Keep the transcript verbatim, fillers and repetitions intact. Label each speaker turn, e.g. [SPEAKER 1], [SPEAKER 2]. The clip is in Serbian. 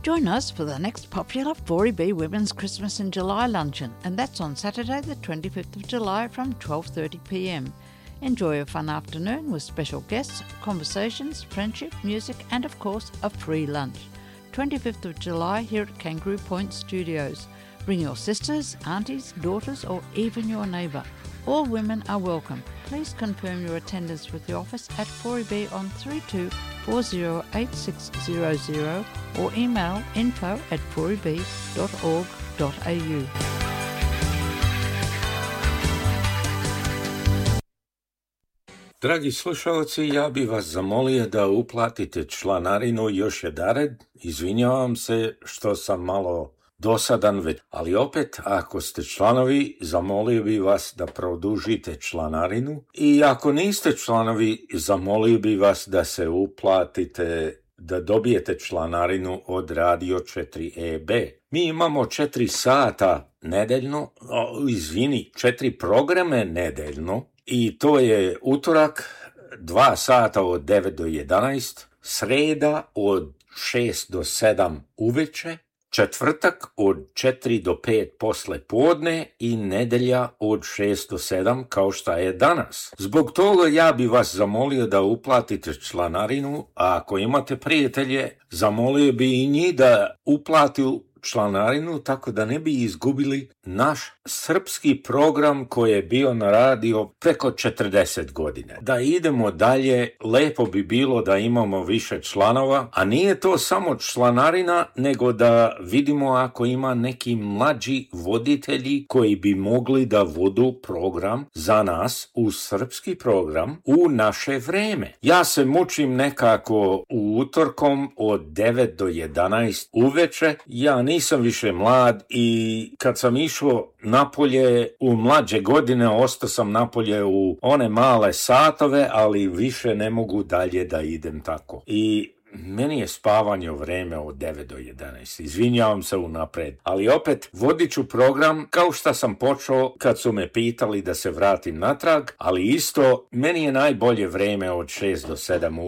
[SPEAKER 1] Join us for the next popular four E B Women's Christmas in July luncheon, and that's on Saturday the twenty-fifth of July from twelve thirty p m. Enjoy a fun afternoon with special guests, conversations, friendship, music and of course a free lunch. twenty-fifth of July here at Kangaroo Point Studios. Bring your sisters, aunties, daughters or even your neighbour. All women are welcome. Please confirm your attendance with the office at four E B on three two four zero eight six zero zero or email info at four e b dot org dot a u.
[SPEAKER 2] Dragi slušalci, ja bih vas zamolio da uplatite članarinu još jedared. Izvinjavam se što sam malo dosadan već, ali opet ako ste članovi, zamolio bih vas da produžite članarinu i ako niste članovi, zamolio bih vas da se uplatite, da dobijete članarinu od Radio četiri E B. Mi imamo četiri sata nedeljno, o, izvini, četiri programe nedeljno i to je utorak, dva sata od devet do jedanaest, sreda od šest do sedam uveče, četvrtak od četiri do pet posle podne i nedelja od šest do sedam kao što je danas. Zbog toga ja bih vas zamolio da uplatite članarinu, a ako imate prijatelje, zamolio bi i njih da uplatu članarinu tako da ne bi izgubili naš srpski program koji je bio na radio preko četrdeset godine. Da idemo dalje, lepo bi bilo da imamo više članova, a nije to samo članarina, nego da vidimo ako ima neki mlađi voditelji koji bi mogli da vodu program za nas u srpski program u naše vreme. Ja se mučim nekako u utorkom od devet do jedanaest uveče, ja nisam više mlad i kad sam išao napolje u mlađe godine, ostao sam napolje u one male satove, ali više ne mogu dalje da idem tako. I meni je spavanje u vreme od devet do jedanaest. Izvinjavam se unapred. Ali opet vodit ću program kao što sam počeo kad su me pitali da se vratim natrag, ali isto meni je najbolje vreme od šest do sedam